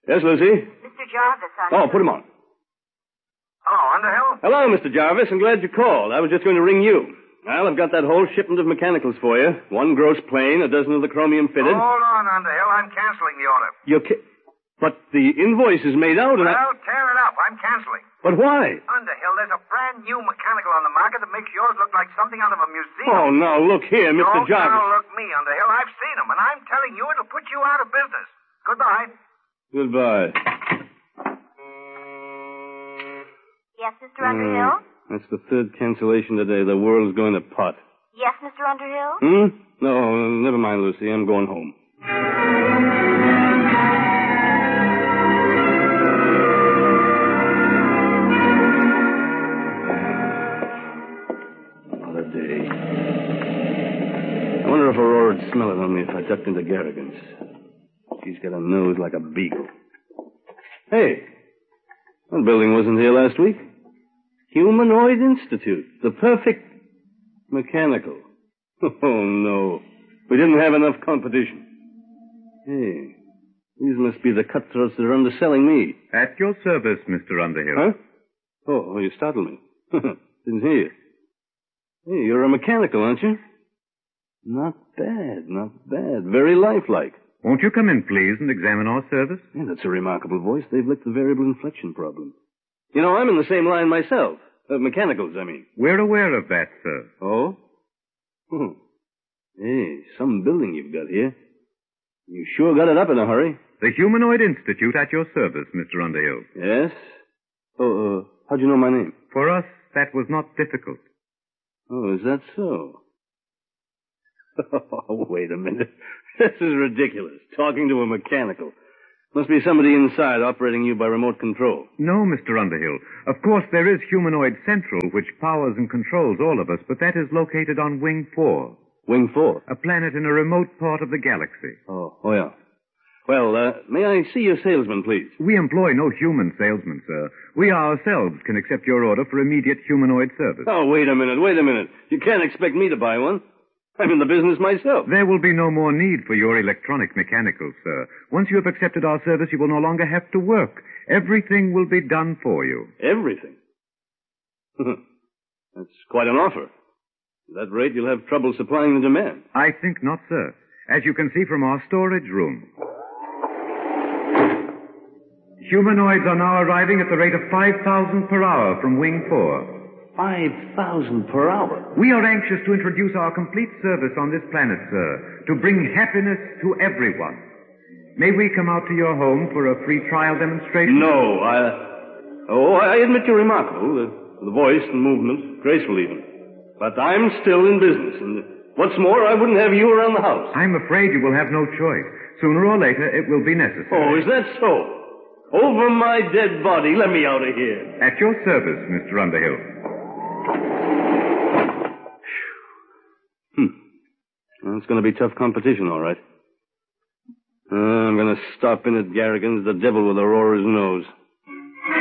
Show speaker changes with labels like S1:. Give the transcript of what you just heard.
S1: Yes, Lucy?
S2: Mr. Jarvis,
S1: Oh, put him on.
S3: Hello, Underhill?
S1: Hello, Mr. Jarvis. I'm glad you called. I was just going to ring you. Well, I've got that whole shipment of mechanicals for you. 1 gross plane, a dozen of the chromium fitted.
S3: Hold on, Underhill. I'm canceling the order.
S1: But the invoice is made out and
S3: Well, tear it up. I'm canceling.
S1: But why?
S3: Underhill, there's a brand new mechanical on the market that makes yours look like something out of a museum.
S1: Oh, now, look here, Mr.
S3: Don't
S1: Jarvis.
S3: now look me, Underhill. I've seen them, and I'm telling you it'll put you out of business. Goodbye.
S1: Goodbye.
S2: Yes, Mr. Underhill?
S1: That's the 3rd cancellation today. The world's going to pot.
S2: Yes, Mr. Underhill?
S1: No, never mind, Lucy. I'm going home. What a day. I wonder if Aurora'd smell it on me if I ducked into Garrigan's. She's got a nose like a beagle. Hey, that building wasn't here last week. Humanoid Institute. The perfect mechanical. Oh, no. We didn't have enough competition. Hey, these must be the cutthroats that are underselling me.
S4: At your service, Mr. Underhill.
S1: Huh? Oh, you startled me. Didn't hear you. Hey, you're a mechanical, aren't you? Not bad, not bad. Very lifelike.
S4: Won't you come in, please, and examine our service?
S1: Yeah, that's a remarkable voice. They've licked the variable inflection problem. You know, I'm in the same line myself. Mechanicals, I mean.
S4: We're aware of that, sir.
S1: Oh? Hey, some building you've got here. You sure got it up in a hurry.
S4: The Humanoid Institute at your service, Mr. Underhill.
S1: Yes? Oh, how'd you know my name?
S4: For us, that was not difficult.
S1: Oh, is that so? Oh, wait a minute. This is ridiculous. Talking to a mechanical. Must be somebody inside operating you by remote control.
S4: No, Mr. Underhill. Of course, there is Humanoid Central, which powers and controls all of us, but that is located on Wing 4.
S1: Wing 4?
S4: A planet in a remote part of the galaxy.
S1: Oh, yeah. Well, may I see your salesman, please?
S4: We employ no human salesman, sir. We ourselves can accept your order for immediate humanoid service.
S1: Oh, wait a minute. You can't expect me to buy one. I'm in the business myself.
S4: There will be no more need for your electronic mechanicals, sir. Once you have accepted our service, you will no longer have to work. Everything will be done for you.
S1: Everything? That's quite an offer. At that rate, you'll have trouble supplying the demand.
S4: I think not, sir. As you can see from our storage room. Humanoids are now arriving at the rate of 5,000 per hour from Wing 4.
S1: 5,000 per hour?
S4: We are anxious to introduce our complete service on this planet, sir, to bring happiness to everyone. May we come out to your home for a free trial demonstration?
S1: No, I admit you're remarkable. The voice and movement, graceful even. But I'm still in business, and what's more, I wouldn't have you around the house.
S4: I'm afraid you will have no choice. Sooner or later, it will be necessary.
S1: Oh, is that so? Over my dead body, let me out of here.
S4: At your service, Mr. Underhill.
S1: Well, it's going to be tough competition, all right. I'm going to stop in at Garrigan's, the devil with Aurora's nose.